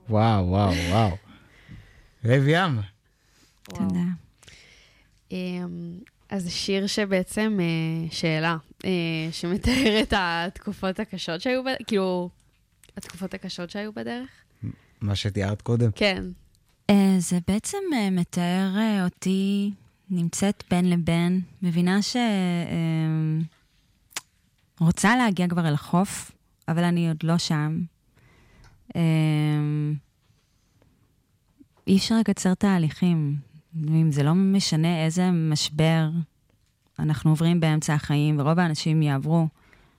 וואו, וואו, וואו. לב ים. תודה. אז שיר שבעצם, שאלה, שמתאר את התקופות הקשות שהיו, כאילו, התקופות הקשות שהיו בדרך? מה שתיארת קודם. כן. זה בעצם מתאר אותי נמצאת בין לבין, מבינה רוצה להגיע כבר אל החוף, אבל אני עוד לא שם. אי אפשר לקצר תהליכים. אם זה לא משנה איזה משבר אנחנו עוברים באמצע החיים, ורוב האנשים יעברו.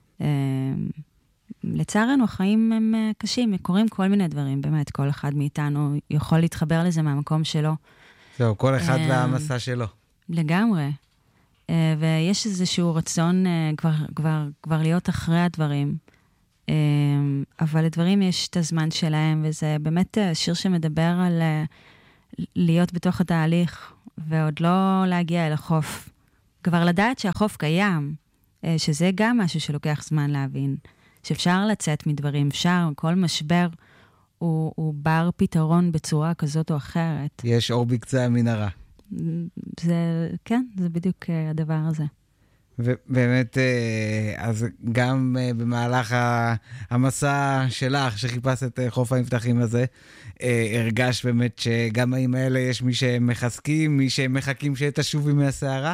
לצערנו, החיים הם קשים, קורים כל מיני דברים, באמת, כל אחד מאיתנו יכול להתחבר לזה מהמקום שלו. זהו, כל אחד והמסע שלו. לגמרי. ויש איזשהו רצון כבר להיות אחרי הדברים. אבל לדברים יש את הזמן שלהם, וזה באמת שיר שמדבר על להיות בתוך התהליך, ועוד לא להגיע אל החוף. כבר לדעת שהחוף קיים, שזה גם משהו שלוקח זמן להבין. שאפשר לצאת מדברים, אפשר, כל משבר הוא בר פתרון בצורה כזאת או אחרת. יש אור בקצה המנהרה. כן, זה בדיוק הדבר הזה. ובאמת, אז גם במהלך המסע שלך, שחיפשת את חוף המבטחים הזה, הרגש באמת שגם עם האלה יש מי שמחזקים, מי שמחכים שתשובי מהסערה?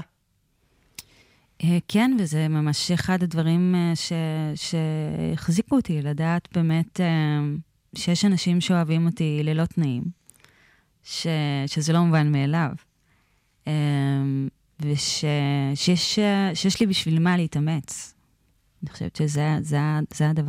כן, וזה ממש אחד הדברים שהחזיקו אותי, לדעת באמת שיש אנשים שאוהבים אותי ללא תנאים, שזה לא מובן מאליו. ושיש לי בשביל מה להתאמץ. אני חושבת שזה הדבר